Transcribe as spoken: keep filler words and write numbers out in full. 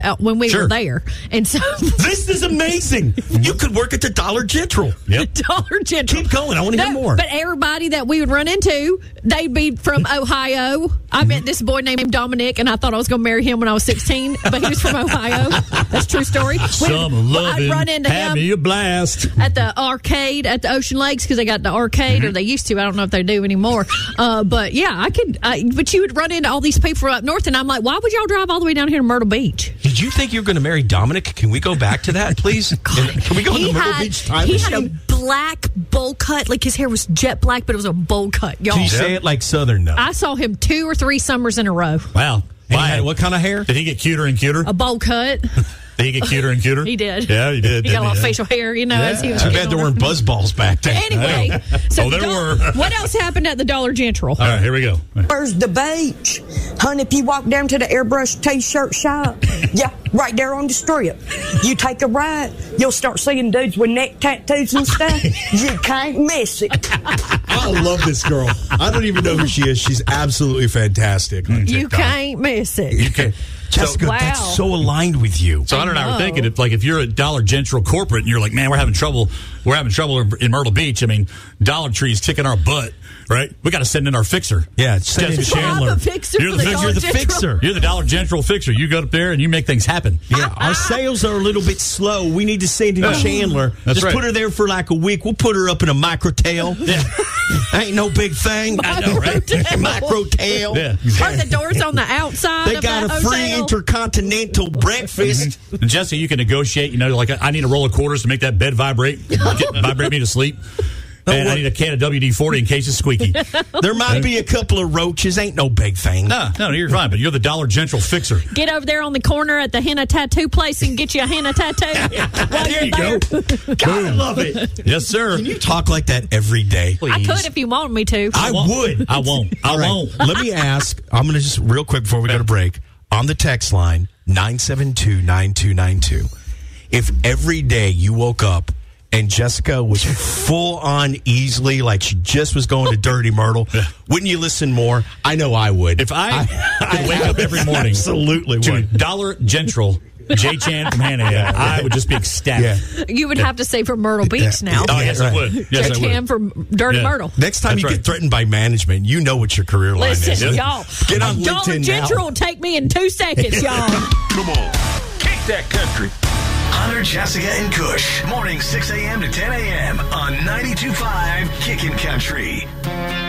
uh, when we Sure. were there. And so This is amazing. You could work at the Dollar General. Yep. Dollar General. Keep going. I want to hear No, more. But everybody that we would run into, they'd be from Ohio. I met this boy named Dominic, and I thought I was going to marry him when I was sixteen, but he was from Ohio. That's a true story. Some I'd run into had him me a blast. at the arcade at the Ocean Lakes because they got the arcade, or they used to. I don't know if they do anymore. Uh, but yeah, I could. I, but you would run into all these people from up north, and I'm like, why would y'all drive all the way down here to Myrtle Beach? Did you think you were going to marry Dominic? Can we go back to that, please? Can we go in He the Myrtle had, Beach time he machine? had a black bowl cut, like his hair was jet black, but it was a bowl cut, y'all. Can you say it like Southern, though? I saw him two or three summers in a row. Wow. And he Why? had what kind of hair? Did he get cuter and cuter? A bowl cut. Did he get cuter and cuter? He did. Yeah, he did. He got a didn't lot of he? facial hair, you know, as he was Too getting bad there older. weren't buzz balls back then. Anyway, so Oh, there Dol- were. what else happened at the Dollar General? All right, here we go. Where's the beach? Honey, if you walk down to the airbrush t-shirt shop, yeah, right there on the strip. You take a ride, you'll start seeing dudes with neck tattoos and stuff. You can't miss it. I love this girl. I don't even know who she is. She's absolutely fantastic on You TikTok. can't miss it. You can. Jessica, wow. that's so aligned with you. So Hunter and I know. were thinking, if, like, if you're a Dollar General corporate and you're like, man, we're having trouble, we're having trouble in Myrtle Beach. I mean, Dollar Tree's kicking our butt, right? We got to send in our fixer. Yeah, send in Jessica Well, I'm Chandler. a fixer You're for the, the fixer. Dollar You're the General. fixer. You're the Dollar General fixer. You go up there and you make things happen. Yeah, our sales are a little bit slow. We need to send in Chandler. That's Just right. put her there for like a week. We'll put her up in a microtail. Yeah. Ain't no big thing. I know, right? Microtail. Yeah. Are the doors on the outside They of got a that free hotel? intercontinental breakfast. And Jesse, you can negotiate. You know, like I need a roll of quarters to make that bed vibrate, get, vibrate me to sleep. And I need a can of W D forty in case it's squeaky. There might be a couple of roaches. Ain't no big thing. No, no, you're fine. But you're the Dollar General fixer. Get over there on the corner at the henna tattoo place and get you a henna tattoo. While There you're you there. go. God, I love it. Yes, sir. Can you talk like that every day? I could if you wanted me to. I won't. would. I won't. I All right, won't. Let me ask. I'm going to just real quick before we go to break on the text line nine seven two nine two nine two. If every day you woke up and Jessica was full on easily, like she just was going to Dirty Myrtle, wouldn't you listen more? I know I would. If I, could wake up every morning absolutely to would. Dollar General, Jay Chan from Hannah, I would just be ecstatic. Yeah. You would have to say from Myrtle Beach now. Oh, yes, I would. Yes, Judge I would. Cam from Dirty Yeah. Myrtle. Next time That's you right. get threatened by management, you know what your career line Listen, is. y'all. Get on Dollar LinkedIn now. General will take me in two seconds, y'all. Come on. Kick that country. Hunter, Jessica, and Kush. Morning six a.m. to ten a.m. on ninety-two point five Kickin' Country.